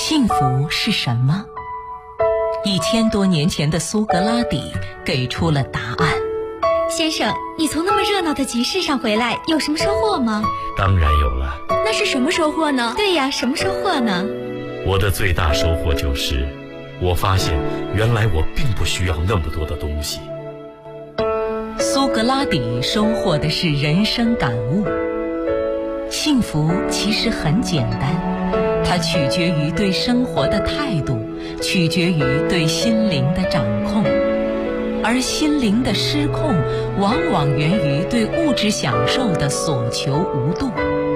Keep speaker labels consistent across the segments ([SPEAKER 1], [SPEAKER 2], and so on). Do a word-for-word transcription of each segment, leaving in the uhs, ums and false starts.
[SPEAKER 1] 幸福是什么？一千多年前的苏格拉底给出了答案。
[SPEAKER 2] 先生，你从那么热闹的集市上回来，有什么收获吗？
[SPEAKER 3] 当然有了。
[SPEAKER 2] 那是什么收获呢？对呀，什么收获呢？
[SPEAKER 3] 我的最大收获就是，我发现原来我并不需要那么多的东西。
[SPEAKER 1] 苏格拉底收获的是人生感悟。幸福其实很简单，它取决于对生活的态度，取决于对心灵的掌控。而心灵的失控，往往源于对物质享受的所求无度。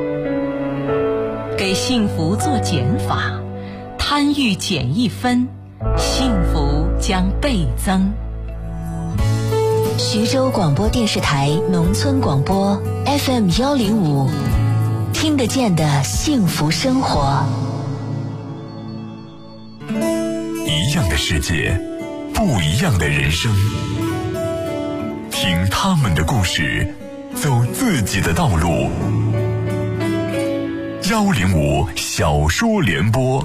[SPEAKER 1] 给幸福做减法，贪欲减一分，幸福将倍增。
[SPEAKER 4] 徐州广播电视台农村广播 F M 幺零五，听得见的幸福生活。
[SPEAKER 5] 一样的世界，不一样的人生。听他们的故事，走自己的道路。幺零五小说联播，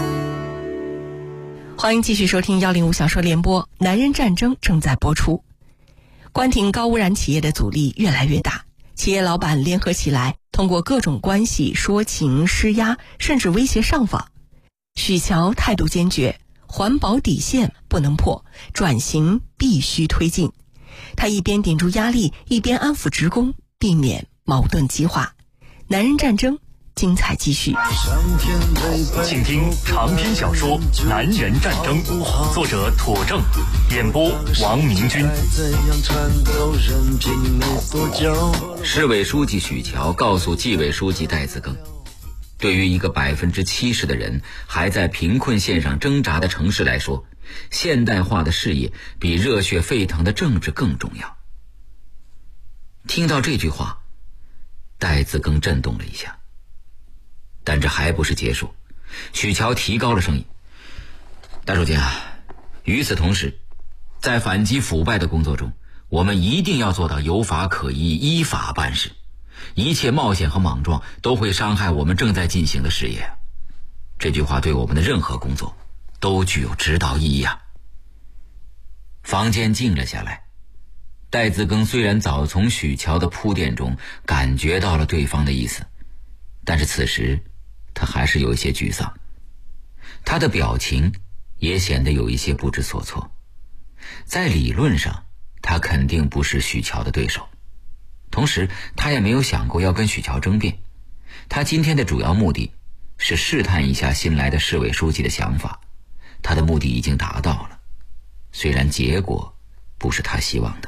[SPEAKER 6] 欢迎继续收听幺零五小说联播。男人战争正在播出。关停高污染企业的阻力越来越大，企业老板联合起来，通过各种关系说情施压，甚至威胁上访。许乔态度坚决，环保底线不能破，转型必须推进。他一边顶住压力，一边安抚职工，避免矛盾激化。男人战争精彩继续。
[SPEAKER 7] 请听长篇小说《男人战争》，作者妥正，演播王明军。
[SPEAKER 8] 市委书记许乔告诉纪委书记戴自更，对于一个百分之七十的人还在贫困线上挣扎的城市来说，现代化的事业比热血沸腾的政治更重要。听到这句话，戴自更震动了一下。但这还不是结束，许乔提高了声音：戴书记啊，与此同时，在反击腐败的工作中，我们一定要做到有法可依，依法办事。一切冒险和莽撞都会伤害我们正在进行的事业。这句话对我们的任何工作都具有指导意义啊。房间静了下来，戴自更虽然早从许乔的铺垫中感觉到了对方的意思，但是此时他还是有一些沮丧，他的表情也显得有一些不知所措。在理论上，他肯定不是许乔的对手，同时他也没有想过要跟许乔争辩。他今天的主要目的是试探一下新来的市委书记的想法，他的目的已经达到了，虽然结果不是他希望的。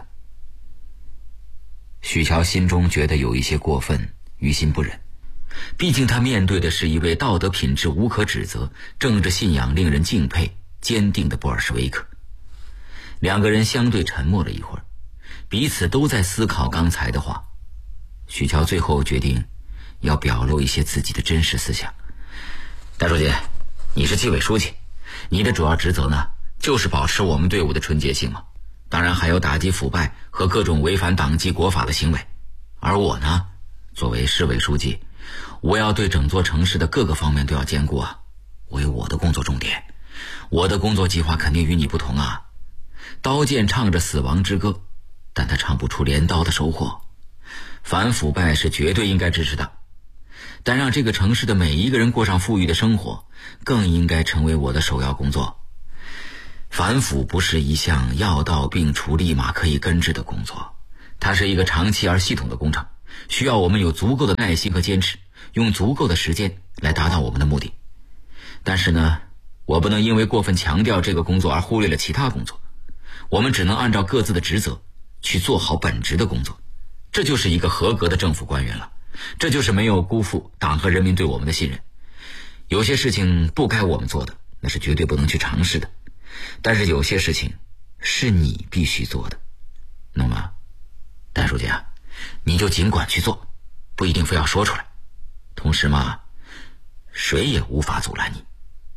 [SPEAKER 8] 许乔心中觉得有一些过分，于心不忍。毕竟他面对的是一位道德品质无可指责、政治信仰令人敬佩、坚定的布尔什维克。两个人相对沉默了一会儿，彼此都在思考刚才的话。许乔最后决定要表露一些自己的真实思想。戴书记，你是纪委书记，你的主要职责呢，就是保持我们队伍的纯洁性嘛，当然还有打击腐败和各种违反党纪国法的行为。而我呢，作为市委书记，我要对整座城市的各个方面都要兼顾啊，我有我的工作重点，我的工作计划肯定与你不同啊。刀剑唱着死亡之歌，但它唱不出镰刀的收获。反腐败是绝对应该支持的，但让这个城市的每一个人过上富裕的生活，更应该成为我的首要工作。反腐不是一项药到病除立马可以根治的工作，它是一个长期而系统的工程，需要我们有足够的耐心和坚持，用足够的时间来达到我们的目的。但是呢，我不能因为过分强调这个工作而忽略了其他工作，我们只能按照各自的职责去做好本职的工作，这就是一个合格的政府官员了，这就是没有辜负党和人民对我们的信任。有些事情不该我们做的，那是绝对不能去尝试的，但是有些事情是你必须做的。那么戴书记啊，你就尽管去做，不一定非要说出来，同时嘛，谁也无法阻拦你。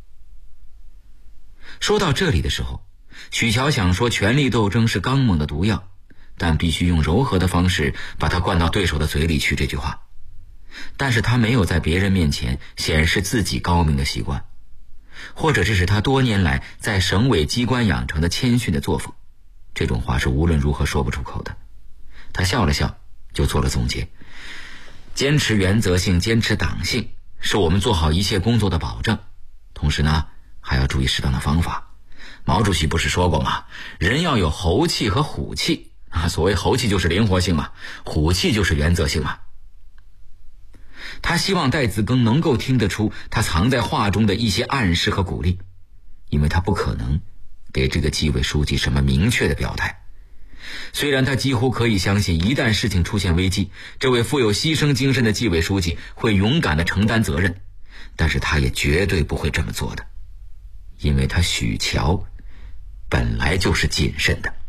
[SPEAKER 8] 说到这里的时候，许乔想说权力斗争是刚猛的毒药，但必须用柔和的方式把它灌到对手的嘴里去这句话。但是他没有在别人面前显示自己高明的习惯。 或者这是他多年来在省委机关养成的谦逊的作风。这种话是无论如何说不出口的。他笑了笑，就做了总结。坚持原则性，坚持党性，是我们做好一切工作的保证。同时呢，还要注意适当的方法。毛主席不是说过吗？人要有猴气和虎气啊，所谓猴气就是灵活性嘛，虎气就是原则性嘛。他希望戴自更能够听得出他藏在话中的一些暗示和鼓励，因为他不可能给这个纪委书记什么明确的表态。虽然他几乎可以相信，一旦事情出现危机，这位富有牺牲精神的纪委书记会勇敢地承担责任，但是他也绝对不会这么做的，因为他许桥本来就是谨慎的。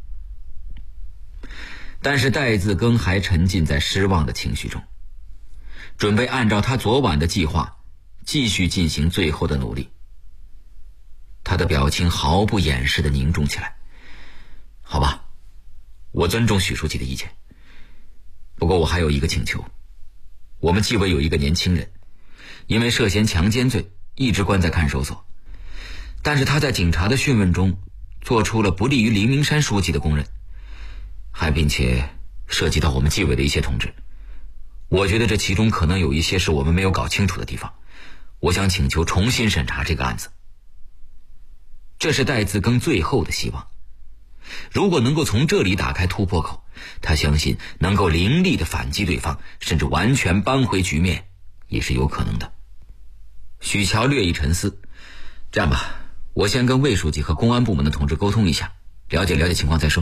[SPEAKER 8] 但是戴自更还沉浸在失望的情绪中，准备按照他昨晚的计划继续进行最后的努力。他的表情毫不掩饰地凝重起来。好吧，我尊重许书记的意见，不过我还有一个请求。我们纪委有一个年轻人，因为涉嫌强奸罪一直关在看守所，但是他在警察的讯问中做出了不利于黎明山书记的供认，还并且涉及到我们纪委的一些同志。我觉得这其中可能有一些是我们没有搞清楚的地方，我想请求重新审查这个案子。这是戴自更最后的希望。如果能够从这里打开突破口，他相信能够凌厉地反击对方，甚至完全扳回局面也是有可能的。许桥略一沉思，这样吧，我先跟魏书记和公安部门的同志沟通一下，了解了解情况再说。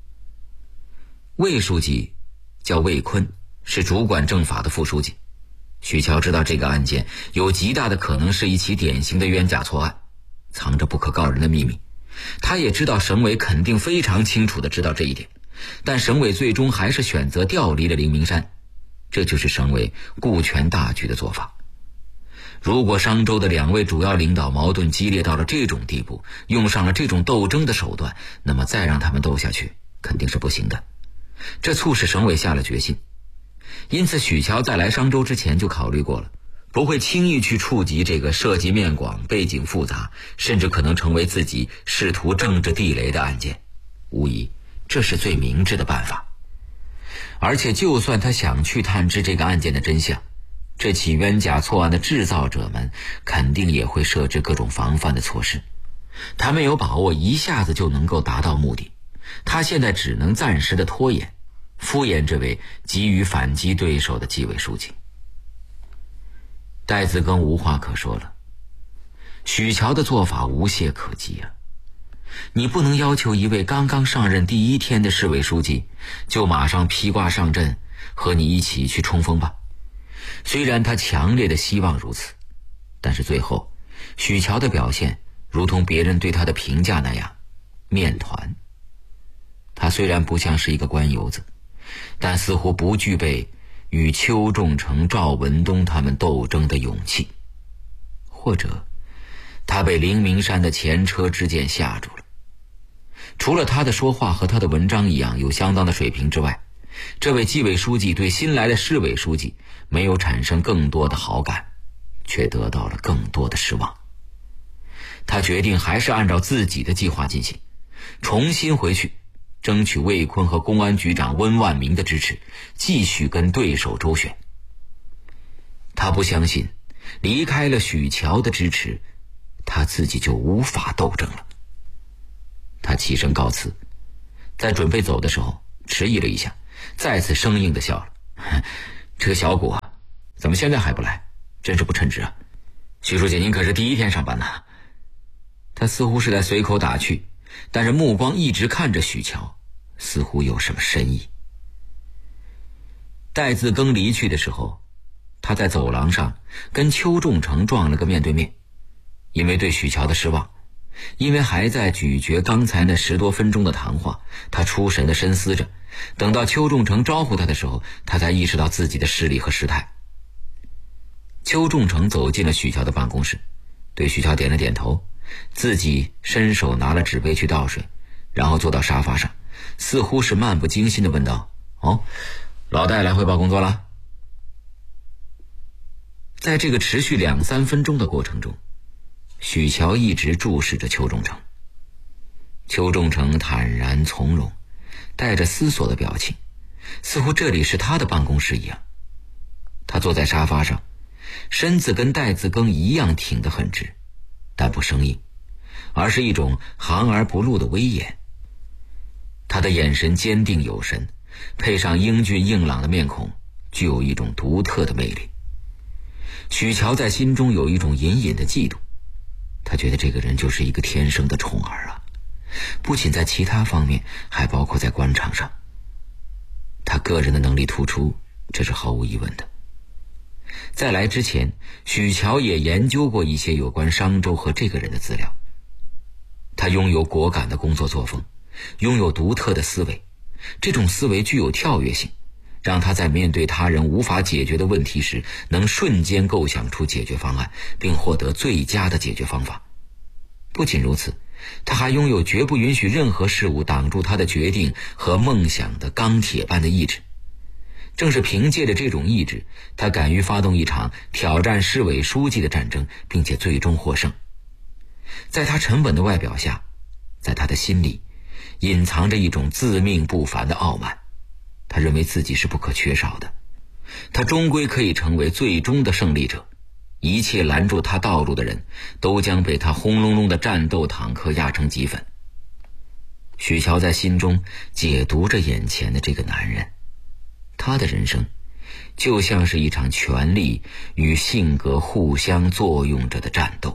[SPEAKER 8] 魏书记叫魏坤，是主管政法的副书记。许桥知道这个案件有极大的可能是一起典型的冤假错案，藏着不可告人的秘密。他也知道省委肯定非常清楚地知道这一点，但省委最终还是选择调离了黎明山，这就是省委顾全大局的做法。如果商州的两位主要领导矛盾激烈到了这种地步，用上了这种斗争的手段，那么再让他们斗下去肯定是不行的。这促使省委下了决心。因此许桥在来商州之前就考虑过了，不会轻易去触及这个涉及面广、背景复杂，甚至可能成为自己试图政治地雷的案件。无疑这是最明智的办法。而且就算他想去探知这个案件的真相，这起冤假错案的制造者们肯定也会设置各种防范的措施，他没有把握一下子就能够达到目的。他现在只能暂时的拖延，敷衍这位急于反击对手的纪委书记。戴自更无话可说了，许桥的做法无懈可击啊！你不能要求一位刚刚上任第一天的市委书记就马上披挂上阵，和你一起去冲锋吧。虽然他强烈的希望如此，但是最后许桥的表现如同别人对他的评价那样面团。他虽然不像是一个官油子，但似乎不具备与邱仲成、赵文东他们斗争的勇气，或者他被黎明山的前车之鉴吓住了。除了他的说话和他的文章一样有相当的水平之外，这位纪委书记对新来的市委书记没有产生更多的好感，却得到了更多的失望。他决定还是按照自己的计划进行，重新回去争取魏坤和公安局长温万明的支持，继续跟对手周旋。他不相信离开了许桥的支持，他自己就无法斗争了。他起身告辞，在准备走的时候迟疑了一下，再次生硬地笑了。这个小谷啊，怎么现在还不来？真是不称职啊！许书记，您可是第一天上班呐。他似乎是在随口打趣，但是目光一直看着许桥，似乎有什么深意。戴自更离去的时候，他在走廊上跟邱仲成撞了个面对面。因为对许桥的失望，因为还在咀嚼刚才那十多分钟的谈话，他出神地深思着。等到邱仲成招呼他的时候，他才意识到自己的失礼和失态。邱仲成走进了许桥的办公室，对许桥点了点头，自己伸手拿了纸杯去倒水，然后坐到沙发上，似乎是漫不经心地问道：哦，老戴来汇报工作了？在这个持续两三分钟的过程中， 许乔一直注视着邱仲成。邱仲成坦然从容，带着思索的表情，似乎这里是他的办公室一样。他坐在沙发上，身子跟戴自庚一样挺得很直，但不生硬，而是一种含而不露的威严。他的眼神坚定有神，配上英俊硬朗的面孔，具有一种独特的魅力。许乔在心中有一种隐隐的嫉妒，他觉得这个人就是一个天生的宠儿啊，不仅在其他方面，还包括在官场上。他个人的能力突出，这是毫无疑问的。在来之前，许乔也研究过一些有关商周和这个人的资料。他拥有果敢的工作作风，拥有独特的思维，这种思维具有跳跃性，让他在面对他人无法解决的问题时，能瞬间构想出解决方案，并获得最佳的解决方法。不仅如此，他还拥有绝不允许任何事物挡住他的决定和梦想的钢铁般的意志。正是凭借着这种意志，他敢于发动一场挑战市委书记的战争，并且最终获胜。在他沉稳的外表下，在他的心里隐藏着一种自命不凡的傲慢。他认为自己是不可缺少的，他终归可以成为最终的胜利者。一切拦住他道路的人都将被他轰隆隆的战斗坦克压成齑粉。许乔在心中解读着眼前的这个男人，他的人生就像是一场权力与性格互相作用着的战斗。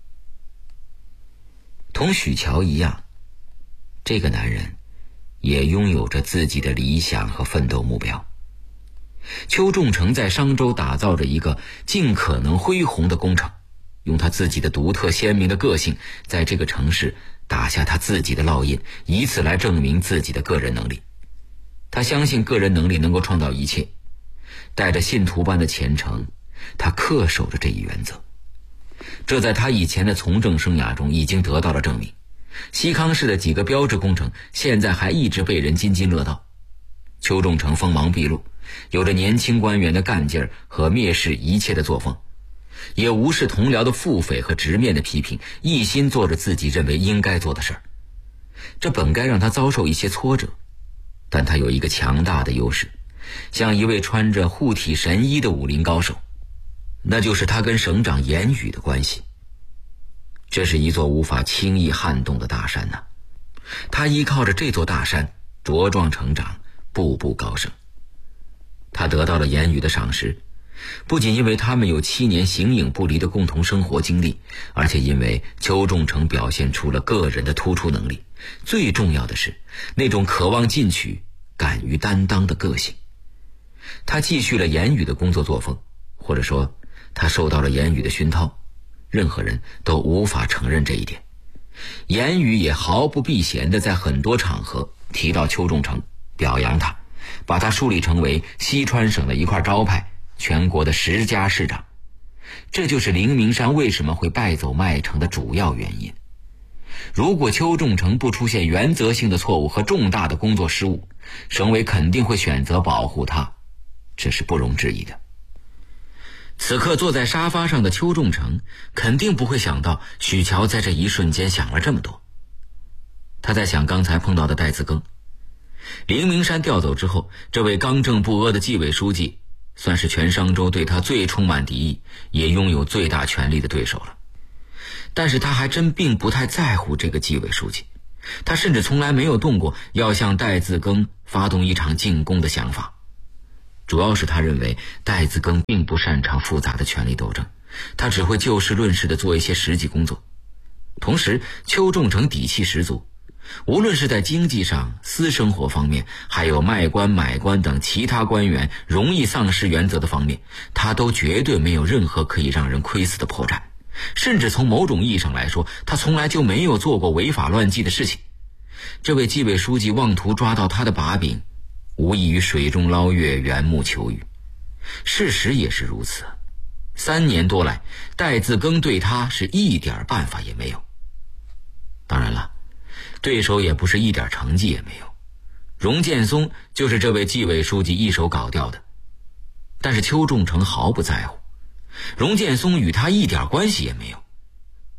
[SPEAKER 8] 同许乔一样，这个男人也拥有着自己的理想和奋斗目标。邱仲成在商周打造着一个尽可能恢宏的工程，用他自己的独特鲜明的个性，在这个城市打下他自己的烙印，以此来证明自己的个人能力。他相信个人能力能够创造一切，带着信徒般的虔诚，他恪守着这一原则。这在他以前的从政生涯中已经得到了证明。西康市的几个标志工程现在还一直被人津津乐道。邱仲成锋芒毕露，有着年轻官员的干劲儿和蔑视一切的作风，也无视同僚的腹诽和直面的批评，一心做着自己认为应该做的事儿。这本该让他遭受一些挫折，但他有一个强大的优势，像一位穿着护体神衣的武林高手，那就是他跟省长严宇的关系。这是一座无法轻易撼动的大山呐、啊，他依靠着这座大山茁壮成长，步步高升。他得到了严宇的赏识，不仅因为他们有七年形影不离的共同生活经历，而且因为邱仲成表现出了个人的突出能力，最重要的是那种渴望进取、敢于担当的个性。他继续了严宇的工作作风，或者说他受到了严宇的熏陶，任何人都无法承认这一点。严宇也毫不避嫌地在很多场合提到邱仲成，表扬他，把他树立成为西川省的一块招牌，全国的十佳市长。这就是灵明山为什么会败走麦城的主要原因。如果邱仲成不出现原则性的错误和重大的工作失误，省委肯定会选择保护他，这是不容置疑的。此刻坐在沙发上的邱仲成肯定不会想到许乔在这一瞬间想了这么多。他在想刚才碰到的戴自庚。灵明山调走之后，这位刚正不阿的纪委书记算是全商州对他最充满敌意，也拥有最大权力的对手了。但是他还真并不太在乎这个纪委书记，他甚至从来没有动过要向戴自庚发动一场进攻的想法。主要是他认为戴自庚并不擅长复杂的权力斗争，他只会就事论事地做一些实际工作。同时邱仲成底气十足，无论是在经济上、私生活方面，还有卖官买官等其他官员容易丧失原则的方面，他都绝对没有任何可以让人窥伺的破绽。甚至从某种意义上来说，他从来就没有做过违法乱纪的事情。这位纪委书记妄图抓到他的把柄，无异于水中捞月，缘木求鱼。事实也是如此，三年多来，戴自庚对他是一点办法也没有。当然了，对手也不是一点成绩也没有，荣建松就是这位纪委书记一手搞掉的。但是邱仲成毫不在乎，荣建松与他一点关系也没有。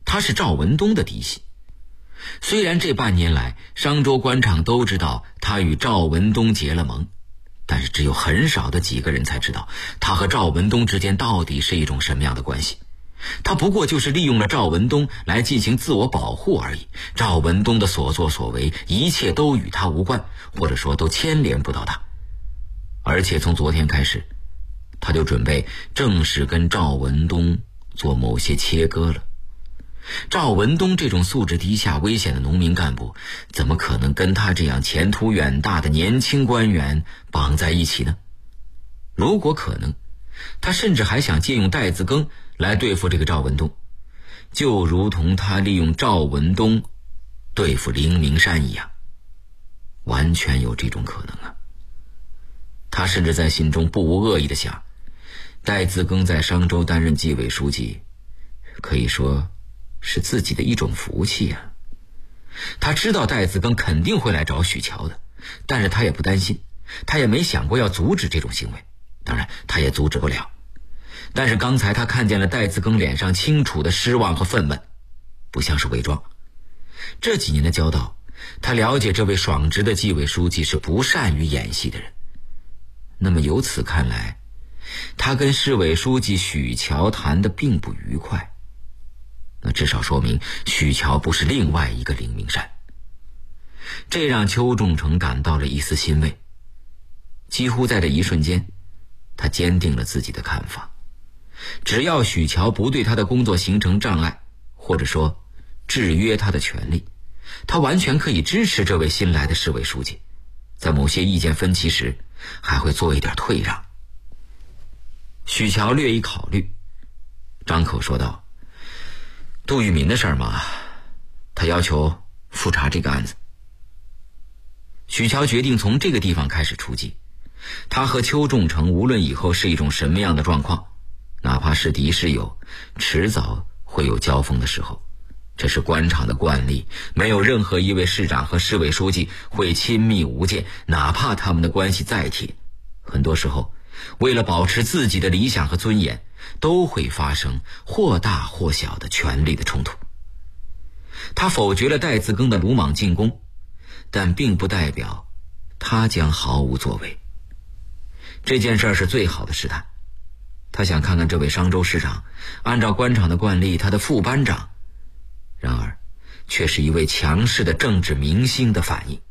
[SPEAKER 8] 他是赵文东的嫡系。虽然这半年来商州官场都知道他与赵文东结了盟，但是只有很少的几个人才知道他和赵文东之间到底是一种什么样的关系。他不过就是利用了赵文东来进行自我保护而已，赵文东的所作所为一切都与他无关，或者说都牵连不到他。而且从昨天开始，他就准备正式跟赵文东做某些切割了。赵文东这种素质低下危险的农民干部，怎么可能跟他这样前途远大的年轻官员绑在一起呢？如果可能，他甚至还想借用戴自更来对付这个赵文东，就如同他利用赵文东对付林明山一样，完全有这种可能啊。他甚至在心中不无恶意地想，戴自更在商州担任纪委书记，可以说是自己的一种福气啊。他知道戴自更肯定会来找许乔的，但是他也不担心，他也没想过要阻止这种行为，当然他也阻止不了。但是刚才他看见了戴自更脸上清楚的失望和愤懑，不像是伪装。这几年的交道，他了解这位爽直的纪委书记是不善于演戏的人。那么由此看来，他跟市委书记许乔谈得并不愉快，那至少说明许乔不是另外一个林明山。这让邱仲成感到了一丝欣慰。几乎在这一瞬间，他坚定了自己的看法，只要许乔不对他的工作形成障碍，或者说制约他的权利，他完全可以支持这位新来的市委书记，在某些意见分歧时还会做一点退让。许乔略一考虑，张口说道：杜聿民的事儿嘛，他要求复查这个案子。许乔决定从这个地方开始出击。他和邱仲成无论以后是一种什么样的状况，哪怕是敌是友，迟早会有交锋的时候，这是官场的惯例，没有任何一位市长和市委书记会亲密无间，哪怕他们的关系再铁，很多时候为了保持自己的理想和尊严，都会发生或大或小的权力的冲突。他否决了戴自更的鲁莽进攻，但并不代表他将毫无作为。这件事是最好的试探，他想看看这位商州市长按照官场的惯例，他的副班长，然而却是一位强势的政治明星的反应。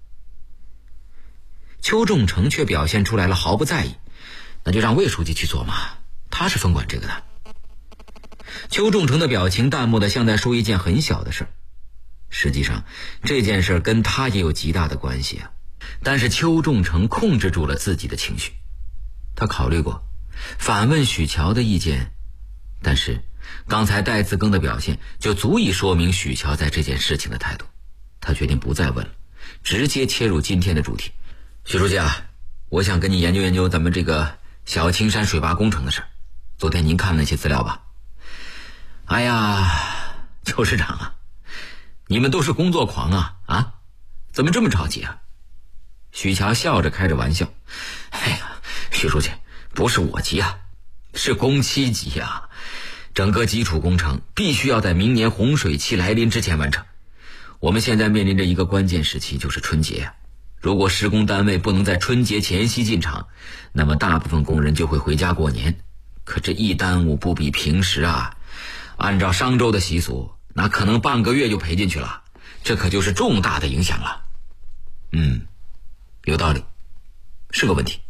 [SPEAKER 8] 邱仲成却表现出来了毫不在意，那就让魏书记去做嘛，他是分管这个的。邱仲成的表情淡漠的像在说一件很小的事，实际上这件事跟他也有极大的关系啊。但是邱仲成控制住了自己的情绪，他考虑过反问许乔的意见，但是刚才戴自更的表现就足以说明许乔在这件事情的态度。他决定不再问了，直接切入今天的主题。许书记啊，我想跟你研究研究咱们这个小青山水坝工程的事。昨天您看了那些资料吧？哎呀，邱市长啊，你们都是工作狂啊啊，怎么这么着急啊？许乔笑着开着玩笑。哎呀，许书记，不是我急啊，是工期急啊。整个基础工程必须要在明年洪水期来临之前完成。我们现在面临着一个关键时期，就是春节啊。如果施工单位不能在春节前夕进场，那么大部分工人就会回家过年。可这一耽误不比平时啊，按照商州的习俗，那可能半个月就赔进去了，这可就是重大的影响了。嗯，有道理，是个问题。